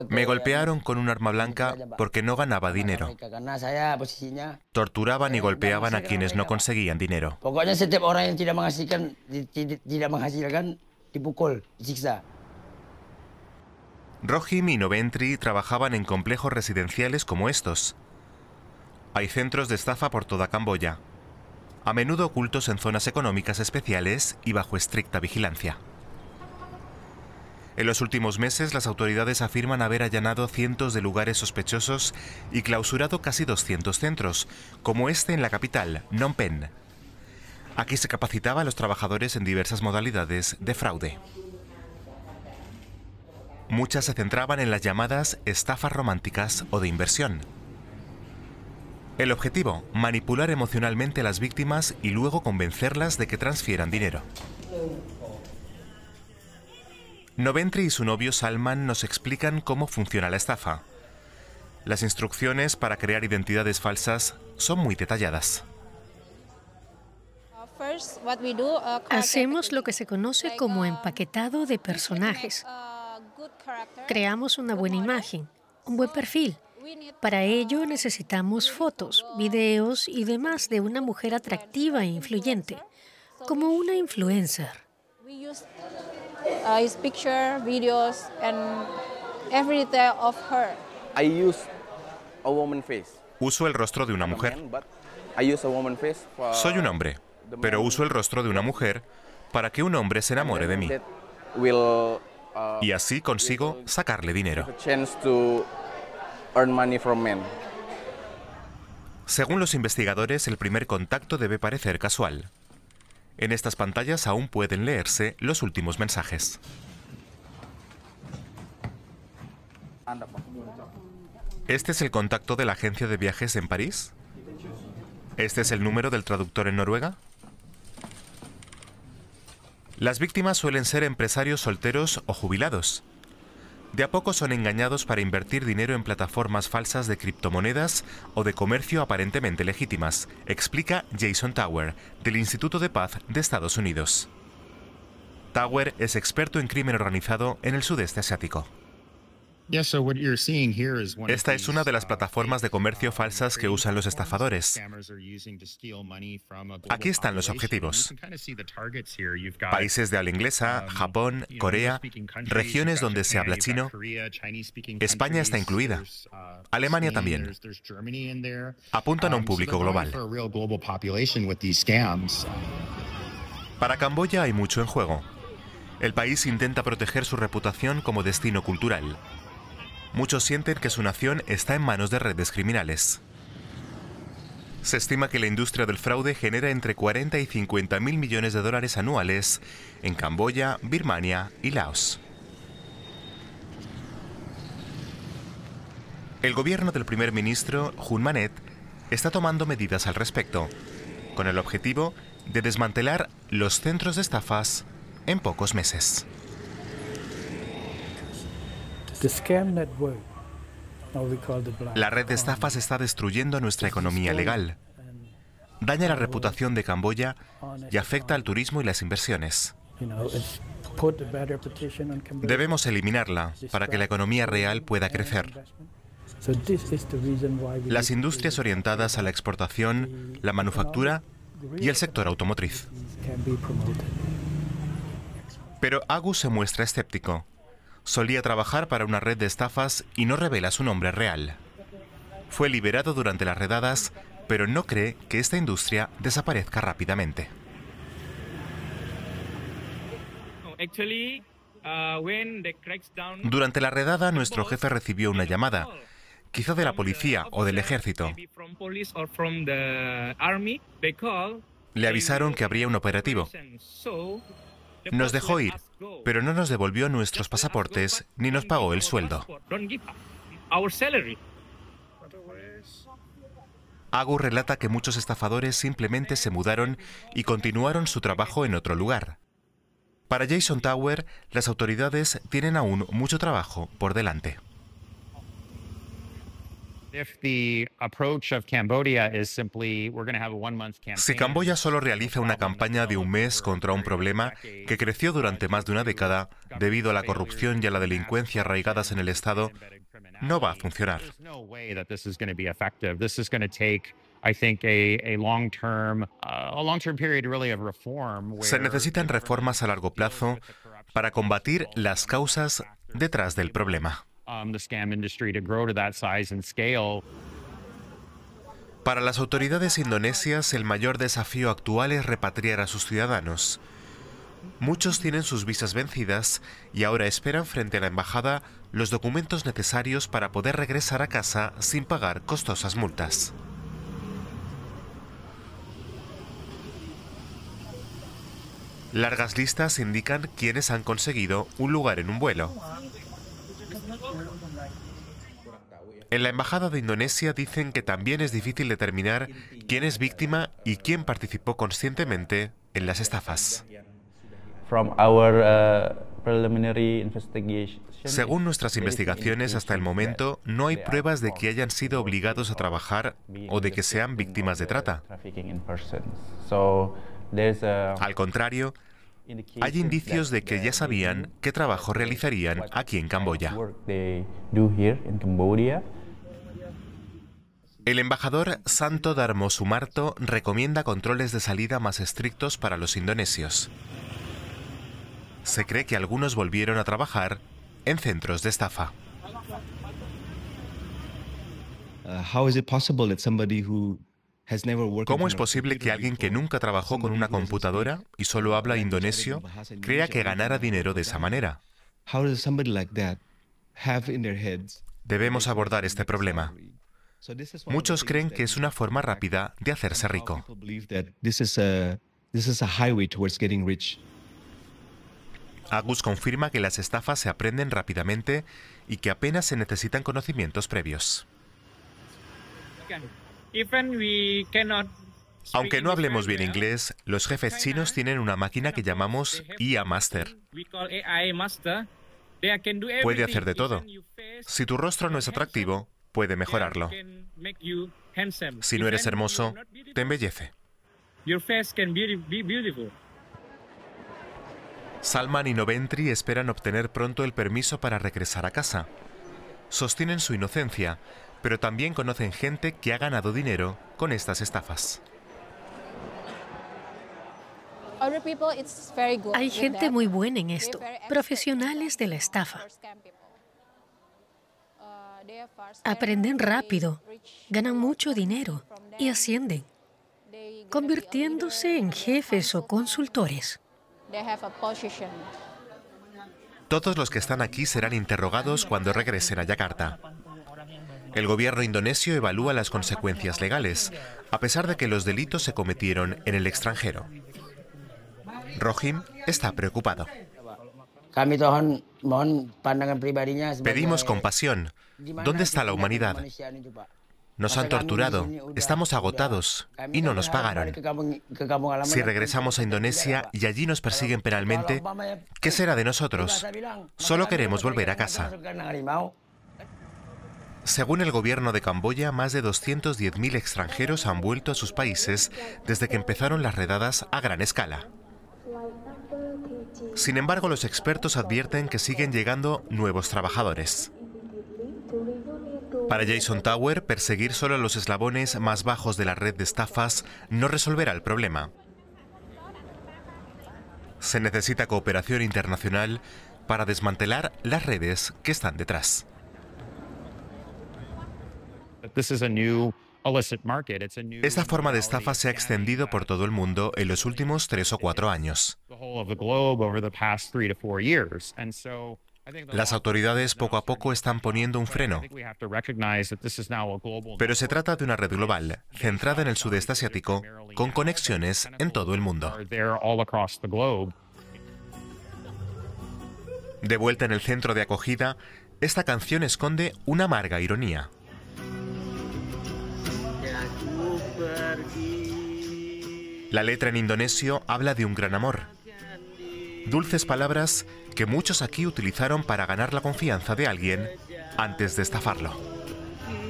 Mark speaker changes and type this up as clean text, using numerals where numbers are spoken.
Speaker 1: Me golpearon con un arma blanca porque no ganaba dinero. Torturaban y golpeaban a quienes no conseguían dinero.
Speaker 2: Pokoknya setiap orang yang tidak menghasilkan dipukul, disiksa.
Speaker 1: Rohim y Noventri trabajaban en complejos residenciales como estos. Hay centros de estafa por toda Camboya, a menudo ocultos en zonas económicas especiales y bajo estricta vigilancia. En los últimos meses, las autoridades afirman haber allanado cientos de lugares sospechosos y clausurado casi 200 centros, como este en la capital, Phnom Penh. Aquí se capacitaba a los trabajadores en diversas modalidades de fraude. Muchas se centraban en las llamadas estafas románticas o de inversión. El objetivo, manipular emocionalmente a las víctimas y luego convencerlas de que transfieran dinero. Noventri y su novio Salman nos explican cómo funciona la estafa. Las instrucciones para crear identidades falsas son muy detalladas.
Speaker 3: Hacemos lo que se conoce como empaquetado de personajes. Creamos una buena imagen, un buen perfil. Para ello necesitamos fotos, videos y demás de una mujer atractiva e influyente, como una influencer.
Speaker 4: His picture, videos, and every detail of her.
Speaker 5: I use a woman face.
Speaker 1: Uso el rostro de una mujer. Soy un hombre, pero uso el rostro de una mujer para que un hombre se enamore de mí. Y así consigo sacarle dinero. Según los investigadores, el primer contacto debe parecer casual. En estas pantallas aún pueden leerse los últimos mensajes. ¿Este es el contacto de la agencia de viajes en París? ¿Este es el número del traductor en Noruega? Las víctimas suelen ser empresarios solteros o jubilados. De a poco son engañados para invertir dinero en plataformas falsas de criptomonedas o de comercio aparentemente legítimas, explica Jason Tower, del Instituto de Paz de Estados Unidos. Tower es experto en crimen organizado en el sudeste asiático. Esta es una de las plataformas de comercio falsas que usan los estafadores. Aquí están los objetivos. Países de habla inglesa, Japón, Corea, regiones donde se habla chino. España está incluida. Alemania también. Apuntan a un público global. Para Camboya hay mucho en juego. El país intenta proteger su reputación como destino cultural. Muchos sienten que su nación está en manos de redes criminales. Se estima que la industria del fraude genera entre 40 y 50 mil millones de dólares anuales en Camboya, Birmania y Laos. El gobierno del primer ministro, Hun Manet, está tomando medidas al respecto, con el objetivo de desmantelar los centros de estafas en pocos meses. La red de estafas está destruyendo nuestra economía legal, daña la reputación de Camboya y afecta al turismo y las inversiones. Debemos eliminarla para que la economía real pueda crecer. Las industrias orientadas a la exportación, la manufactura y el sector automotriz. Pero Agu se muestra escéptico. Solía trabajar para una red de estafas y no revela su nombre real. Fue liberado durante las redadas, pero no cree que esta industria desaparezca rápidamente. Durante la redada, nuestro jefe recibió una llamada, quizá de la policía o del ejército. Le avisaron que habría un operativo. Nos dejó ir, pero no nos devolvió nuestros pasaportes ni nos pagó el sueldo. Agu relata que muchos estafadores simplemente se mudaron y continuaron su trabajo en otro lugar. Para Jason Tower, las autoridades tienen aún mucho trabajo por delante. Si Camboya solo realiza una campaña de un mes contra un problema que creció durante más de una década debido a la corrupción y a la delincuencia arraigadas en el Estado, no va a funcionar. Se necesitan reformas a largo plazo para combatir las causas detrás del problema. Para las autoridades indonesias, el mayor desafío actual es repatriar a sus ciudadanos. Muchos tienen sus visas vencidas y ahora esperan frente a la embajada los documentos necesarios para poder regresar a casa sin pagar costosas multas. Largas listas indican quiénes han conseguido un lugar en un vuelo. En la Embajada de Indonesia dicen que también es difícil determinar quién es víctima y quién participó conscientemente en las estafas. Según nuestras investigaciones, hasta el momento no hay pruebas de que hayan sido obligados a trabajar o de que sean víctimas de trata. Al contrario, hay indicios de que ya sabían qué trabajo realizarían aquí en Camboya. El embajador Santo Darmo Sumarto recomienda controles de salida más estrictos para los indonesios. Se cree que algunos volvieron a trabajar en centros de estafa. ¿Cómo es posible que alguien que nunca trabajó con una computadora y solo habla indonesio crea que ganara dinero de esa manera? Debemos abordar este problema. Muchos creen que es una forma rápida de hacerse rico. Agus confirma que las estafas se aprenden rápidamente y que apenas se necesitan conocimientos previos. Aunque no hablemos bien inglés, los jefes chinos tienen una máquina que llamamos IA Master. Puede hacer de todo. Si tu rostro no es atractivo, puede mejorarlo. Si no eres hermoso, te embellece. Salman y Noventri esperan obtener pronto el permiso para regresar a casa. Sostienen su inocencia, pero también conocen gente que ha ganado dinero con estas estafas.
Speaker 3: Hay gente muy buena en esto, profesionales de la estafa. Aprenden rápido, ganan mucho dinero y ascienden, convirtiéndose en jefes o consultores.
Speaker 1: Todos los que están aquí serán interrogados cuando regresen a Yakarta. El gobierno indonesio evalúa las consecuencias legales, a pesar de que los delitos se cometieron en el extranjero. Rohim está preocupado. Pedimos compasión. ¿Dónde está la humanidad? Nos han torturado, estamos agotados y no nos pagaron. Si regresamos a Indonesia y allí nos persiguen penalmente, ¿qué será de nosotros? Solo queremos volver a casa. Según el gobierno de Camboya, más de 210.000 extranjeros han vuelto a sus países desde que empezaron las redadas a gran escala. Sin embargo, los expertos advierten que siguen llegando nuevos trabajadores. Para Jason Tower, perseguir solo a los eslabones más bajos de la red de estafas no resolverá el problema. Se necesita cooperación internacional para desmantelar las redes que están detrás. Esta forma de estafa se ha extendido por todo el mundo en los últimos 3 o 4 años. Las autoridades poco a poco están poniendo un freno. Pero se trata de una red global, centrada en el sudeste asiático, con conexiones en todo el mundo. De vuelta en el centro de acogida, esta canción esconde una amarga ironía. La letra en indonesio habla de un gran amor. Dulces palabras que muchos aquí utilizaron para ganar la confianza de alguien antes de estafarlo.